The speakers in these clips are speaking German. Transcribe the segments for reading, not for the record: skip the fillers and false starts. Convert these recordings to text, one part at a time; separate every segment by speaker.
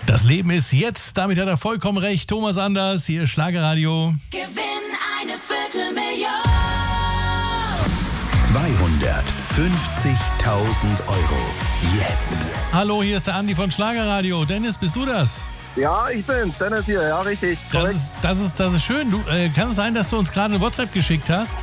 Speaker 1: Das Leben ist jetzt, damit hat er vollkommen recht. Thomas Anders, hier Schlagerradio.
Speaker 2: Gewinn eine Viertelmillion.
Speaker 3: 250.000 Euro. Jetzt.
Speaker 1: Hallo, hier ist der Andi von Schlagerradio. Dennis, bist du das?
Speaker 4: Ja, ich bin's. Dennis hier. Ja, richtig.
Speaker 1: Das ist schön. Kann es sein, dass du uns gerade eine WhatsApp geschickt hast?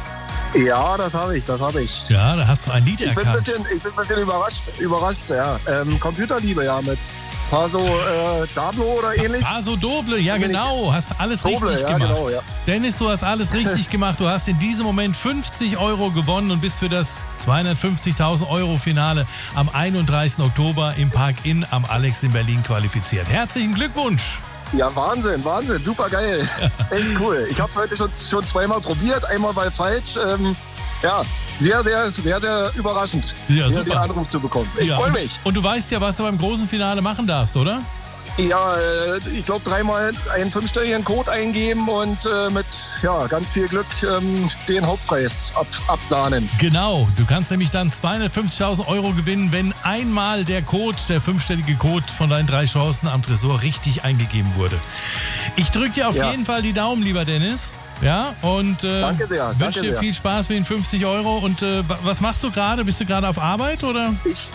Speaker 4: Ja, das habe ich.
Speaker 1: Ja, da hast du ein Lied erkannt.
Speaker 4: Ich bin ein bisschen überrascht, ja. Computerliebe, ja, mit Paso Dablo oder ähnlich.
Speaker 1: Paso Doble, ja genau, hast alles
Speaker 4: Doble,
Speaker 1: richtig
Speaker 4: ja,
Speaker 1: gemacht.
Speaker 4: genau, ja.
Speaker 1: Dennis, du hast alles richtig gemacht. Du hast in diesem Moment 50 Euro gewonnen und bist für das 250.000 Euro Finale am 31. Oktober im Park Inn am Alex in Berlin qualifiziert. Herzlichen Glückwunsch!
Speaker 4: Ja, Wahnsinn, super geil. Echt cool. Ich habe es heute schon zweimal probiert, einmal war falsch. Ja, sehr, sehr, sehr, sehr überraschend,
Speaker 1: Ja,
Speaker 4: den
Speaker 1: super.
Speaker 4: Anruf zu bekommen. Ich freue mich.
Speaker 1: Und du weißt ja, was du beim großen Finale machen darfst, oder?
Speaker 4: Ja, ich glaube, 3-mal einen 5-stelligen Code eingeben und mit ganz viel Glück den Hauptpreis absahnen.
Speaker 1: Genau, du kannst nämlich dann 250.000 Euro gewinnen, wenn einmal der 5-stellige Code von deinen 3 Chancen am Tresor richtig eingegeben wurde. Ich drücke dir auf jeden Fall die Daumen, lieber Dennis. Ja, und
Speaker 4: Danke sehr.
Speaker 1: wünsche dir viel Spaß mit den 50 Euro. Und was machst du gerade? Bist du gerade auf Arbeit, oder?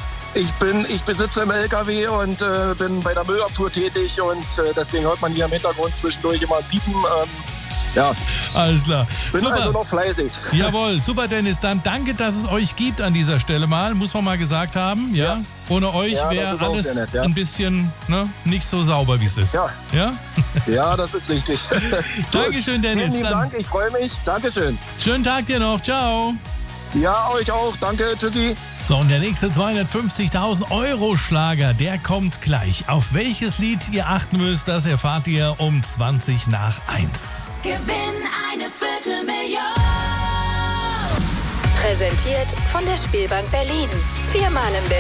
Speaker 4: Ich besitze im LKW und bin bei der Müllabfuhr tätig und deswegen hört man hier im Hintergrund zwischendurch immer ein Piepen. Ja,
Speaker 1: Alles klar.
Speaker 4: bin
Speaker 1: Super.
Speaker 4: also noch fleißig.
Speaker 1: Jawohl, super Dennis. Dann danke, dass es euch gibt an dieser Stelle mal. Muss man mal gesagt haben. Ja. Ohne euch
Speaker 4: Ja,
Speaker 1: wäre
Speaker 4: das ist auch
Speaker 1: alles
Speaker 4: sehr nett, ja.
Speaker 1: ein bisschen nicht so sauber, wie es ist.
Speaker 4: Ja.
Speaker 1: Ja?
Speaker 4: Ja, das ist richtig.
Speaker 1: Dankeschön, Dennis.
Speaker 4: Vielen lieben
Speaker 1: Dann
Speaker 4: Dank, ich freue mich. Dankeschön.
Speaker 1: schönen Tag dir noch. Ciao.
Speaker 4: Ja, euch auch. Danke, tschüssi.
Speaker 1: So, und der nächste 250.000 Euro Schlager, der kommt gleich. Auf welches Lied ihr achten müsst, das erfahrt ihr um 20 nach 1.
Speaker 2: Gewinn eine Viertelmillion.
Speaker 5: Präsentiert von der Spielbank Berlin. 4-mal in Berlin.